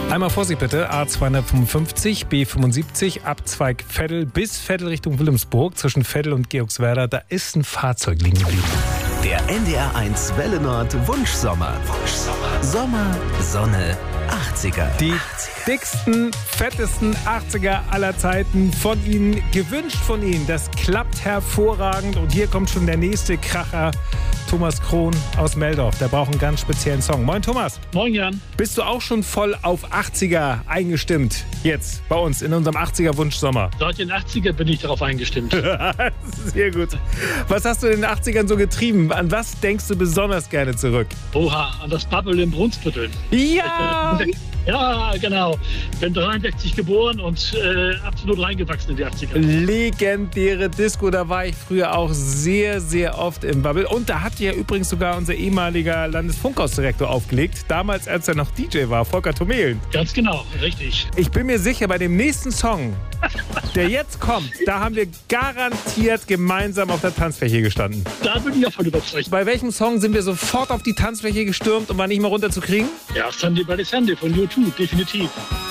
Einmal Vorsicht bitte, A255, B75, Abzweig Veddel bis Veddel Richtung Wilhelmsburg. Zwischen Veddel und Georgswerda, da ist ein Fahrzeug liegen geblieben. Der NDR1 Welle Nord Wunschsommer. Sommer, Sonne, 80er. Die dicksten, fettesten 80er aller Zeiten von Ihnen, gewünscht von Ihnen. Das klappt hervorragend. Und hier kommt schon der nächste Kracher. Thomas Krohn aus Meldorf. Der braucht einen ganz speziellen Song. Moin Thomas. Moin Jan. Bist du auch schon voll auf 80er eingestimmt? Jetzt bei uns in unserem 80er Wunschsommer. Seit den 80er bin ich darauf eingestimmt. Sehr gut. Was hast du in den 80ern so getrieben? An was denkst du besonders gerne zurück? Oha, an das Bubble in Brunsbüttel. Ja! Ja, genau. Bin 63 geboren und absolut reingewachsen in die 80er. Legendäre Disco, da war ich früher auch sehr, sehr oft im Bubble. Und da hat ja übrigens sogar unser ehemaliger Landesfunkhausdirektor aufgelegt. Damals, als er noch DJ war, Volker Tomelen. Ganz genau, richtig. Ich bin mir sicher, bei dem nächsten Song, der jetzt kommt, da haben wir garantiert gemeinsam auf der Tanzfläche gestanden. Da bin ich auch von überzeugt. Bei welchem Song sind wir sofort auf die Tanzfläche gestürmt, um mal nicht mehr runterzukriegen? Ja, Sunday by the Sunday von U2, definitiv.